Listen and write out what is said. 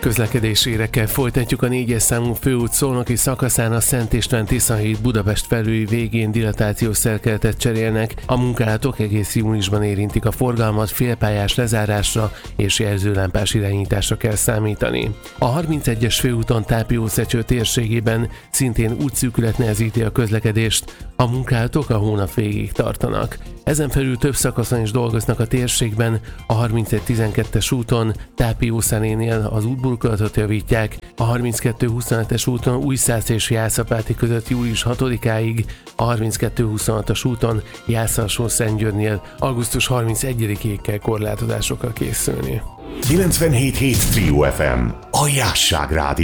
Közlekedési hírekkel folytatjuk. A 4-es számú főút szolnoki szakaszán a Szent István Tisza híd Budapest felüli végén dilatációs szerkeletet cserélnek. A munkálatok egész júniusban érintik a forgalmat, félpályás lezárásra és jelzőlámpás irányításra kell számítani. A 31-es főúton Tápiószecső térségében szintén útszűkület nehezíti a közlekedést, a munkálatok a hónap végéig tartanak. Ezen felül több szakaszon is dolgoznak a térségben, a 31-12-es úton Tápiószenénél az útburkolatot javítják, a 32-25-es úton Újszász és Jászapáti között július 6-áig, a 32-26-as úton Jász-Alsó-Szentgyörgynél augusztus 31-ig kell korlátozásokkal készülni. 97.7 Trio FM, a Jásság Rádió.